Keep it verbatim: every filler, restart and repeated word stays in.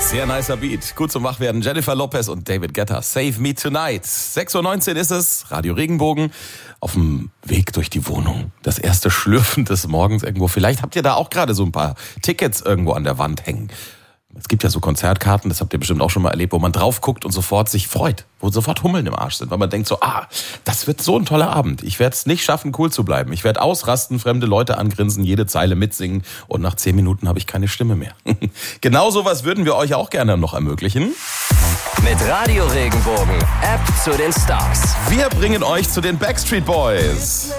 Sehr nicer Beat. Gut zum Wachwerden. Jennifer Lopez und David Guetta. Save Me Tonight. sechs Uhr neunzehn ist es. Radio Regenbogen. Auf dem Weg durch die Wohnung. Das erste Schlürfen des Morgens irgendwo. Vielleicht habt ihr da auch gerade so ein paar Tickets irgendwo an der Wand hängen. Es gibt ja so Konzertkarten, das habt ihr bestimmt auch schon mal erlebt, wo man drauf guckt und sofort sich freut, wo sofort Hummeln im Arsch sind, weil man denkt so, ah, das wird so ein toller Abend. Ich werde es nicht schaffen, cool zu bleiben. Ich werde ausrasten, fremde Leute angrinsen, jede Zeile mitsingen und nach zehn Minuten habe ich keine Stimme mehr. Genau sowas würden wir euch auch gerne noch ermöglichen. Mit Radio Regenbogen, App zu den Stars. Wir bringen euch zu den Backstreet Boys.